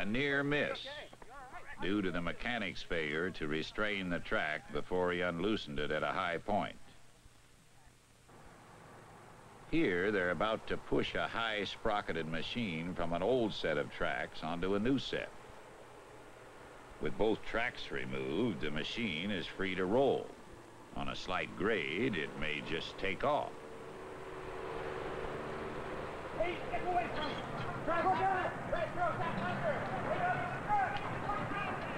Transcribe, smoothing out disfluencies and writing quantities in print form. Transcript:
near miss due to the mechanic's failure to restrain the track before he unloosened it at a high point. Here, they're about to push a high-sprocketed machine from an old set of tracks onto a new set. With both tracks removed, the machine is free to roll. On a slight grade, it may just take off. Hey, get away from him! Drive, look at it! Right, throw that under!